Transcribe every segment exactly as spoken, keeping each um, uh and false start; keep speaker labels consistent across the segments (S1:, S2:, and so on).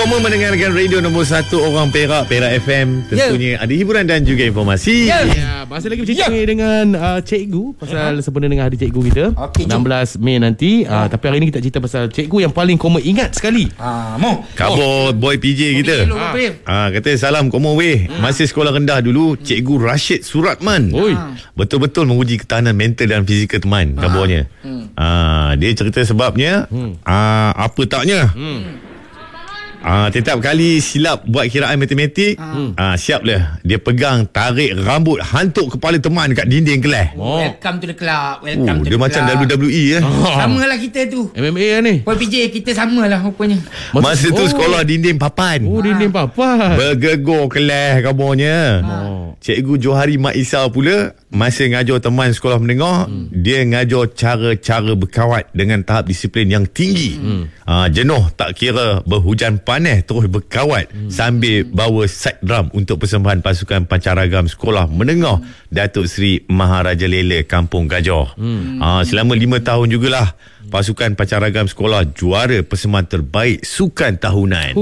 S1: Kamu mendengarkan radio nombor satu orang Perak, Perak F M. Tentunya yeah. ada hiburan dan juga informasi.
S2: Ya, yeah. masih lagi bercerita yeah. dengan uh, cikgu pasal uh-huh. sempena dengan hari cikgu kita okay, enam belas Mei nanti. Uh, tapi hari ni kita cerita pasal cikgu yang paling koma ingat sekali.
S1: Ah, uh, mo. Kabo oh. boy P J kita. Ah, uh, kata salam komo weh. Hmm. Masih sekolah rendah dulu, cikgu Rashid Suratman. Oi. Uh. Betul-betul menguji ketahanan mental dan fizikal teman. Uh. Kabarnya. Hmm. Uh, dia cerita sebabnya. Hmm. Uh, apa taknya? Hmm. Ah, setiap kali silap buat kiraan matematik, ah. ah, siap lah. Dia pegang, tarik rambut, hantuk kepala teman dekat dinding kelas.
S3: Oh. Welcome to the club. Welcome
S1: oh,
S3: to
S1: dia
S3: the
S1: macam
S3: club.
S1: W W E eh.
S3: Oh. Sama lah kita tu.
S2: M M A lah ni.
S3: Boy P J kita sama lah rupanya.
S1: Masa tu oh. sekolah dinding papan.
S2: Oh, dinding papan.
S1: Bergegur kelas kabarnya. Oh. Cikgu Johari Mat Isa pula masa ngajar teman sekolah menengah, hmm. dia ngajar cara-cara berkawat dengan tahap disiplin yang tinggi. Hmm. Ah, jenuh tak kira berhujan panas terus berkawat hmm. sambil bawa side drum untuk persembahan pasukan pancaragam sekolah menengah hmm. Datuk Seri Maharaja Lela Kampung Gajah. Hmm. Ah, selama lima tahun jugalah pasukan pancaragam sekolah juara persembahan terbaik sukan tahunan.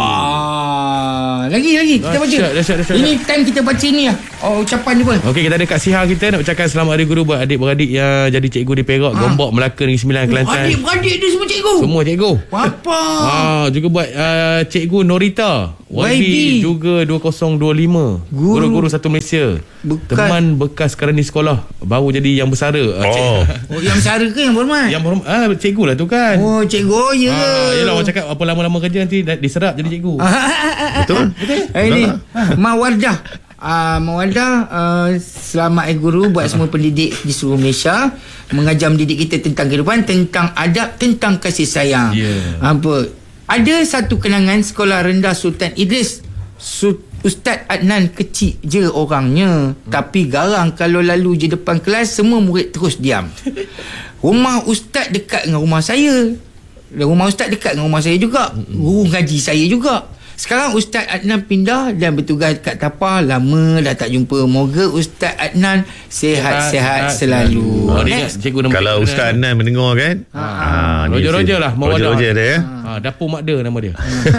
S3: Wah. Lagi lagi kita baca.
S2: Dasyat, dasyat, dasyat.
S3: Ini time kita baca ni lah. Oh, ucapan dia pun.
S2: Okey, kita ada Kak Siha kita nak ucapkan selamat hari guru buat adik-beradik yang jadi cikgu di Perak, ha. Gombak, Melaka, Negeri Sembilan, Kelantan.
S3: Adik-beradik dia semua cikgu.
S2: Semua cikgu.
S3: Apa?
S2: Ah, juga buat uh, cikgu Norita Y B juga dua kosong dua lima. Guru. Guru-guru satu Malaysia. Bukan. Teman bekas kerani sekolah baru jadi yang bersara.
S1: Oh,
S3: oh yang bersara ke yang berhormat?
S2: Yang berhormat. Ah, cikgu lah tu kan.
S3: Oh, cikgu ya.
S2: Ah, yalah orang cakap apa lama-lama kerja nanti diserap jadi cikgu.
S1: Betul?
S2: Betul?
S3: Ini Mawardah. Uh, Mawardah uh, selamat eh guru buat semua pendidik di seluruh Malaysia, mengajar mendidik kita tentang kehidupan, tentang adab, tentang kasih sayang. Yeah. Apa? Ada satu kenangan sekolah rendah Sultan Idris. Su- Ustaz Adnan kecil je orangnya, hmm. tapi garang kalau lalu je depan kelas semua murid terus diam. Rumah ustaz dekat dengan rumah saya. Rumah ustaz dekat dengan rumah saya juga. Guru ngaji saya juga. Sekarang Ustaz Adnan pindah dan bertugas kat Tapah. Lama dah tak jumpa. Moga Ustaz Adnan sihat-sihat selalu.
S2: Oh, dia cikgu
S1: kalau Ustaz Adnan mendengar kan,
S2: ha, ha, Roger-Roger lah.
S1: Roger-Roger dia.
S2: Ha, Dapur Makda nama dia.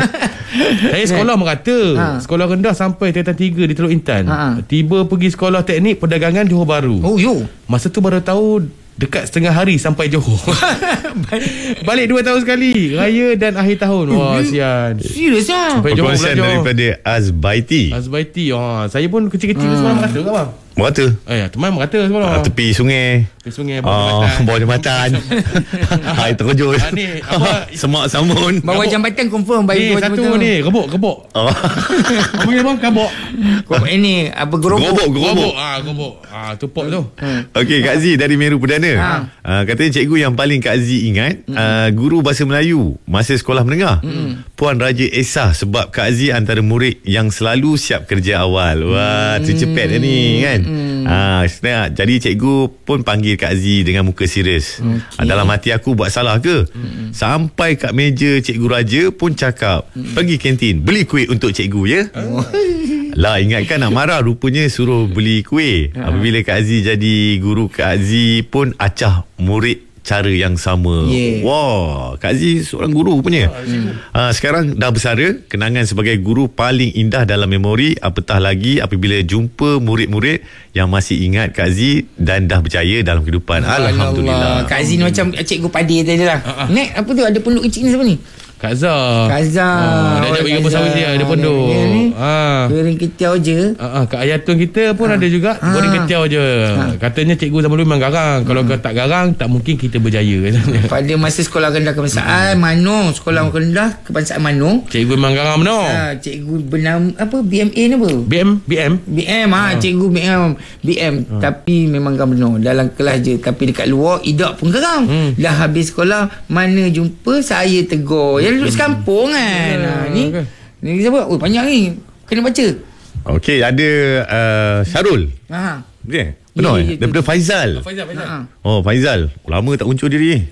S2: Saya sekolah merata. Ha. Sekolah rendah sampai tingkatan tiga di Teluk Intan. Ha. Tiba pergi sekolah teknik perdagangan Johor Bahru.
S3: Oh, yo.
S2: Masa tu baru tahu dekat setengah hari sampai Johor. Balik dua tahun sekali, raya dan akhir tahun. Wah, sian.
S3: Serius ah.
S1: Sampai Johor belajar daripada Azbaiti.
S2: Azbaiti. Oh, saya pun kecil-kecil hmm. sekolah merata ke bang?
S1: Merata.
S2: Eh, teman merata sekolah.
S1: Ah, tepi sungai.
S2: Tepi sungai bawah jambatan.
S1: Oh, bawah jambatan. Hai terkejut.
S2: Ah, ni apa?
S1: Semak samun.
S3: Bawah jambatan confirm baik.
S2: Ni satu ni, rebok-rebok. Oh. Apa ni bang? Kabok.
S3: Ini apa gerobok?
S1: Gerobok, gerobok.
S2: Ah, gerobok. Ah, tu pok tu.
S1: Okey, Kak Z dari Meru Perdana. Ha. Uh, katanya cikgu yang paling Kak Z ingat, mm. uh, guru bahasa Melayu masa sekolah menengah. Mm. Puan Raja Esah, sebab Kak Z antara murid yang selalu siap kerja awal. Wah, mm. tercepet ni kan. Mm. Uh, jadi cikgu pun panggil Kak Z dengan muka serius. Okay. Uh, dalam hati aku buat salah ke? Mm. Sampai kat meja Cikgu Raja pun cakap, mm. pergi kantin beli kuih untuk cikgu ya. Oh. Lah ingatkan nak marah, rupanya suruh beli kuih. Apabila Kak Z jadi guru, Kak Z pun acah murid cara yang sama. Yeah. Wah, Kak Z seorang guru punya. Hmm. Ha, sekarang dah bersara, kenangan sebagai guru paling indah dalam memori, apatah lagi apabila jumpa murid-murid yang masih ingat Kak Z dan dah berjaya dalam kehidupan. Alhamdulillah.
S3: Allah. Kak Z ni macam cikgu padi tadi lah. Uh-huh. Nek, apa tu ada penduk kecil ni siapa ni?
S2: Kak Zah.
S3: Kak Zah.
S2: Oh, dia ajak pergi kampung sawit dia, dia pondok. Ha.
S3: Goreng ketiau je.
S2: Ha, ha. Kak Ayatun kita pun ha. ada juga ha. goreng ketiau je. Ha. Katanya cikgu zaman dulu memang garang. Kalau hmm. tak garang, tak mungkin kita berjaya.
S3: Pada masa sekolah rendah kebangsaan, hmm. Mano, sekolah hmm. rendah kebangsaan Mano.
S2: Cikgu memang garang Mano.
S3: Ha, cikgu bernama apa? B M A ni apa?
S2: B M B M
S3: B M ha, ha. Cikgu B M B M ha. Tapi memang garang Mano dalam kelas je, tapi dekat luar idak pun garang. Hmm. Dah habis sekolah, mana jumpa saya tegur. Yang duduk sekampung kan. Ha, ni okay. Ni siapa? Oh, banyak ni. Kena baca.
S1: Okey, ada uh, Syarul. Ha. Okey. Benar ya, ya, daripada Faizal.
S2: Oh, Faizal, Faizal. Ha.
S1: Oh, Faizal. Lama tak muncul diri.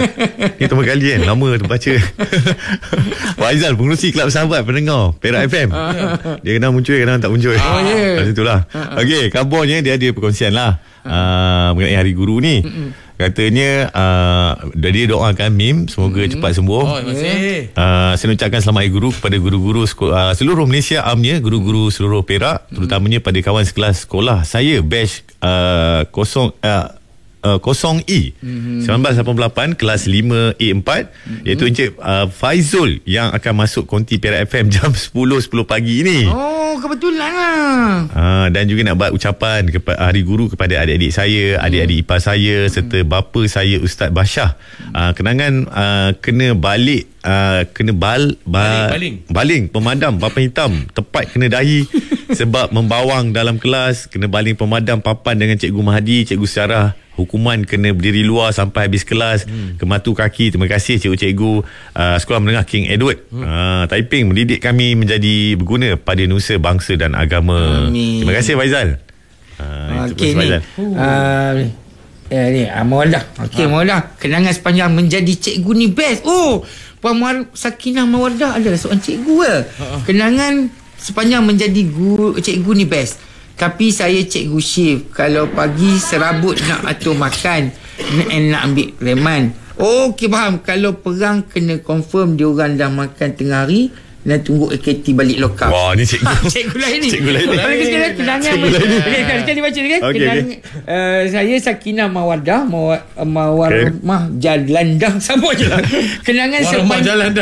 S1: Ni pertama kali kan. Lama tak baca. Faizal, pengerusi Kelab Sahabat pendengar Perak F M. Dia kadang muncul, kadang tak muncul.
S3: Oh, yeah.
S1: Macam itulah. Okey, kabarnya dia ada perkongsian lah. Uh, mengenai Hari Guru ni. Katanya uh, dia doakan Mim semoga hmm. cepat sembuh.
S2: Oh, terima kasih.
S1: Uh, saya ucapkan selamat hari guru kepada guru-guru sekolah, uh, seluruh Malaysia amnya, guru-guru seluruh Perak, terutamanya pada kawan sekelas sekolah saya batch uh, kosong uh, Uh, kosong E mm-hmm. seribu sembilan ratus lapan puluh lapan kelas lima A empat mm-hmm. iaitu Encik uh, Faizul yang akan masuk konti Perak F M jam sepuluh sepuluh pagi ini.
S3: Oh, kebetulan lah.
S1: Uh, dan juga nak buat ucapan kepada Hari Guru kepada adik-adik saya, adik-adik ipar saya mm. serta bapa saya Ustaz Basyah. Uh, kenangan uh, kena balik uh, kena bal, bal
S2: baling, baling.
S1: baling pemadam papan hitam tepat kena dahi sebab membawang dalam kelas, kena baling pemadam papan dengan Cikgu Mahdi, Cikgu Syarah. Hukuman kena berdiri luar sampai habis kelas, hmm. kematu kaki. Terima kasih cikgu-cikgu uh, Sekolah Menengah King Edward hmm. uh, Taiping mendidik kami menjadi berguna pada nusa, bangsa dan agama. Amin. Terima kasih Faizal. uh,
S3: Okey ni uh, ya, ni uh, Mawadah. Okey ha. Mawadah, kenangan sepanjang menjadi cikgu ni best. Oh, Puan Muar Sakinah Mawadah adalah seorang cikgu ke? Ha. Kenangan sepanjang menjadi guru, cikgu ni best. Tapi saya cikgu shift. Kalau pagi serabut nak atur makan, nak, nak ambil reman. Oh, okey faham. Kalau perang kena confirm diorang dah makan tengah hari dan tunggu A K T balik lokal.
S1: Wah, ni cikgu.
S3: Ha, cikgu lain ni.
S1: Cikgu lain ni.
S3: Kenangan kenangan. Cikgu lain ni. Okey, kan dibaca lagi.
S1: Okay,
S3: kenangan
S1: okay.
S3: Uh, saya Sakinah Mawadah, Mawar Mawarmah okay. Jalandah. Sama je lah. Kenangan
S2: sepanjang Jalandah.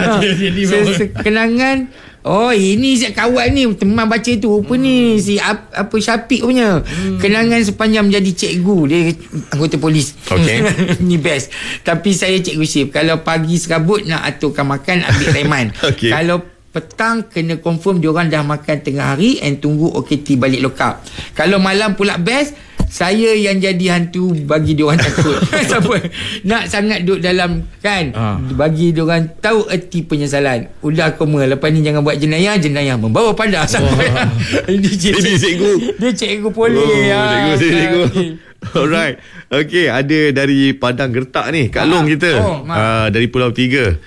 S3: Ha, kenangan. Oh, ini si kawan ni teman baca tu apa hmm. ni si ap, apa Syafiq punya. Hmm. Kenangan sepanjang menjadi cikgu, dia anggota polis.
S1: Okey.
S3: Ni best. Tapi saya cikgu shift. Kalau pagi serabut nak aturkan makan, ambil reman. Okay. Kalau petang kena confirm diorang dah makan tengah hari and tunggu O K T balik lokal. Kalau malam pula best, saya yang jadi hantu bagi diorang takut. Siapa nak sangat duduk dalam kan, ha. Bagi diorang tahu erti penyesalan. Udah koma, lepas ni jangan buat jenayah. Jenayah membawa pada sampai. Ini cikgu.
S1: cikgu
S3: Dia cikgu polis.
S1: Oh,
S3: ya.
S1: Cikgu, cikgu. Okay. Alright. Okey, ada dari Padang Gertak ni, Kak Long kita. Oh, uh, dari Pulau Tiga.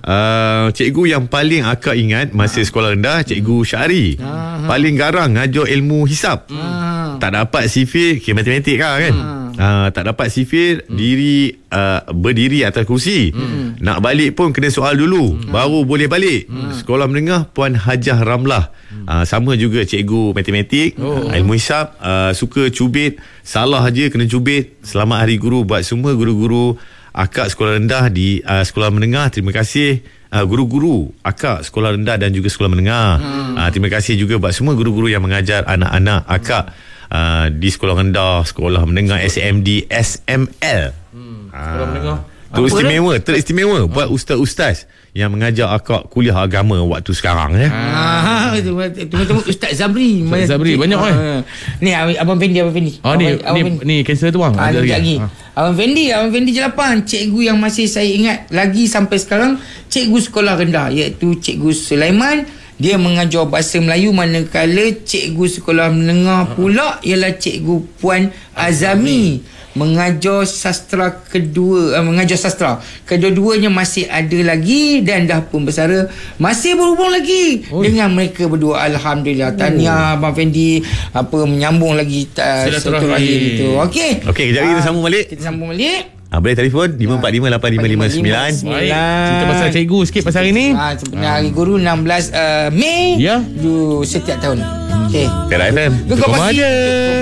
S1: Uh, cikgu yang paling akak ingat masa ha. sekolah rendah, Cikgu Syari. Ha. Paling garang ngajar ilmu hisap. Ha. Tak dapat sifir, okay, matematik kan, kan? Hmm. Uh, tak dapat sifir, hmm. diri uh, berdiri atas kursi. Hmm. Nak balik pun kena soal dulu, hmm. baru boleh balik. Hmm. Sekolah menengah Puan Hajah Ramlah. Hmm. Uh, sama juga cikgu matematik, oh. uh, ilmu hisap, uh, suka cubit, salah je kena cubit. Selamat Hari Guru buat semua guru-guru akak sekolah rendah di uh, sekolah menengah. Terima kasih uh, guru-guru akak sekolah rendah dan juga sekolah menengah. Hmm. Uh, terima kasih juga buat semua guru-guru yang mengajar anak-anak akak Uh, di sekolah rendah, sekolah menengah, S M D, S M L. Hmm, sekolah uh, menengah. Teristimewa, teristimewa ha. buat ustaz-ustaz yang mengajar akak kuliah agama waktu sekarang ya.
S3: Ah, tengok-tengok Ustaz Zabri.
S2: Ustaz Zabri banyak kan.
S3: Ah. Ni Abang Fendi, Abang Fendi.
S2: Ah ni ni, ni cancel tu bang.
S3: Ah, ada lagi. Ha. Abang Fendi, Abang Fendi Jelapan, cikgu yang masih saya ingat lagi sampai sekarang, cikgu sekolah rendah iaitu Cikgu Sulaiman. Dia mengajar bahasa Melayu, manakala cikgu sekolah menengah pula ialah Cikgu Puan Azami, mengajar sastra kedua, uh, mengajar sastra. Kedua-duanya masih ada lagi dan dah pun bersara, masih berhubung lagi oh. dengan mereka berdua. Alhamdulillah. Tahniah oh. Abang Fendi, apa menyambung lagi uh, silaturahim itu. Okey.
S1: Okey, kejap lagi kita sambung balik.
S3: Kita sambung balik.
S1: Ha, boleh telefon lima empat lima lapan lima lima sembilan.
S2: Baik. Cerita pasal cikgu sikit pasal hari ni.
S3: Ha, sebenarnya Hari Guru enam belas uh, Mei
S2: ya.
S3: Du, setiap tahun. Okey.
S1: Perak F M.
S3: Kau pasti.